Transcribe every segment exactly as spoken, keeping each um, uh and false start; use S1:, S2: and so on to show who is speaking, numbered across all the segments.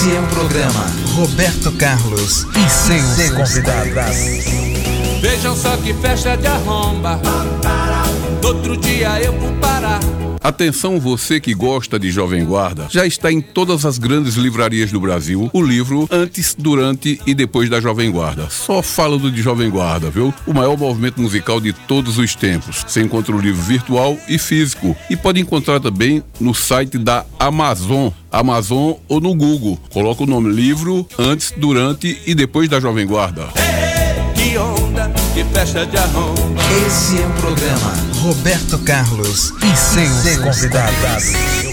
S1: Esse é o programa Roberto Carlos e seus convidados.
S2: Vejam só que festa de arromba. Outro dia eu vou parar.
S3: Atenção você que gosta de Jovem Guarda, já está em todas as grandes livrarias do Brasil o livro Antes, Durante e Depois da Jovem Guarda. Só falando de Jovem Guarda, viu? O maior movimento musical de todos os tempos. Você encontra o livro virtual e físico e pode encontrar também no site da Amazon, Amazon ou no Google. Coloca o nome livro Antes, Durante e Depois da Jovem Guarda.
S2: Que onda, que festa de arromba.
S1: Esse é o programa Roberto Carlos e seus convidados.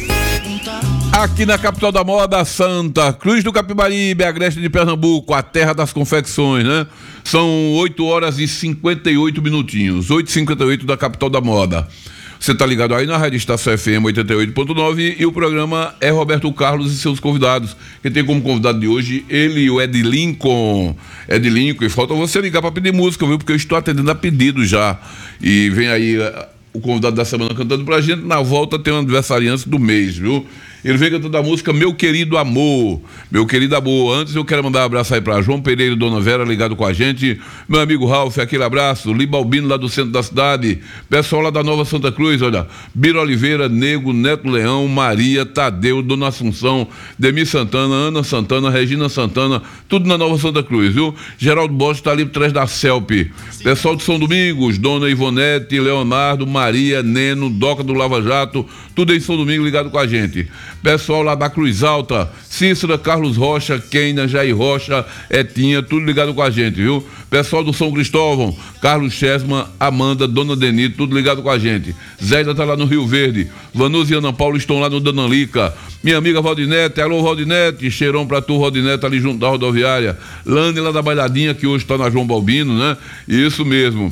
S3: Aqui na capital da moda, Santa Cruz do Capibaribe, Agreste de Pernambuco, a terra das confecções, né? São oito horas e cinquenta e oito minutinhos, oito e cinquenta e oito da capital da moda. Você tá ligado aí na Rádio Estação F M oitenta e oito ponto nove e o programa é Roberto Carlos e seus convidados. Quem tem como convidado de hoje, ele, o Ed Lincoln. Ed Lincoln, e falta você ligar para pedir música, viu? Porque eu estou atendendo a pedido já. E vem aí uh, o convidado da semana cantando pra gente. Na volta tem um aniversariante do mês, viu? Ele vem cantando a música Meu Querido Amor. Meu Querido Amor. Antes eu quero mandar um abraço aí pra João Pereira e Dona Vera ligado com a gente. Meu amigo Ralf, aquele abraço. Libalbino lá do centro da cidade. Pessoal lá da Nova Santa Cruz, olha. Bira Oliveira, Nego, Neto Leão, Maria, Tadeu, Dona Assunção, Demi Santana, Ana Santana, Regina Santana, tudo na Nova Santa Cruz, viu? Geraldo Bosch tá ali por trás da Celpe. Pessoal de São Domingos, Dona Ivonete, Leonardo, Maria, Neno, Doca do Lava Jato, tudo em São Domingo ligado com a gente. Pessoal lá da Cruz Alta, Cícera, Carlos Rocha, Keina, Jair Rocha, Etinha, tudo ligado com a gente, viu? Pessoal do São Cristóvão, Carlos Chesma, Amanda, Dona Denise, tudo ligado com a gente. Zélia tá lá no Rio Verde, Vanusa e Ana Paula estão lá no Danalica. Minha amiga Valdinete, alô Valdinete, cheirão pra tu, Valdinete, ali junto da rodoviária. Lane lá da Bailadinha, que hoje tá na João Balbino, né? Isso mesmo.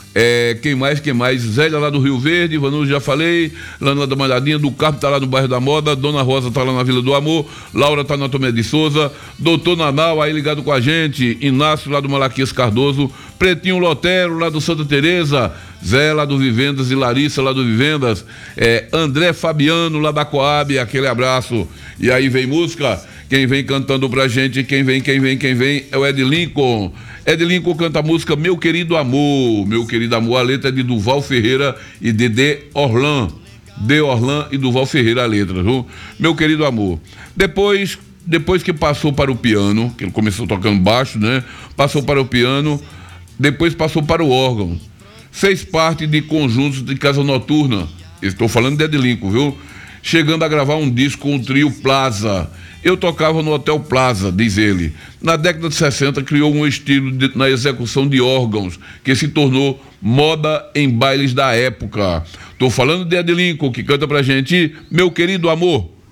S3: É, quem mais, quem mais? Zélia lá do Rio Verde, Vanusa já falei, Lana lá da Malhadinha, do Carmo tá lá no bairro da Moda, Dona Rosa tá lá na Vila do Amor, Laura tá na Tomé de Souza, Doutor Nanau aí ligado com a gente, Inácio lá do Malaquias Cardoso, Pretinho Lotero lá do Santa Teresa, Zé lá do Vivendas e Larissa lá do Vivendas, é, André Fabiano lá da Coab, aquele abraço. E aí vem música, quem vem cantando pra gente, quem vem, quem vem, quem vem é o Ed Lincoln. Ed Lincoln canta a música Meu Querido Amor. Meu Querido Amor, a letra é de Duval Ferreira e de De Orlan. De Orlan e Duval Ferreira a letra, viu? Meu Querido Amor. Depois, depois que passou para o piano, que ele começou tocando baixo, né? Passou para o piano, depois passou para o órgão. Fez parte de conjuntos de casa noturna. Estou falando de Ed Lincoln, viu? Chegando a gravar um disco com o trio Plaza. Eu tocava no Hotel Plaza, diz ele. Na década de sessenta criou um estilo de, na execução de órgãos que se tornou moda em bailes da época. Tô falando de Ed Lincoln, que canta pra gente Meu Querido Amor.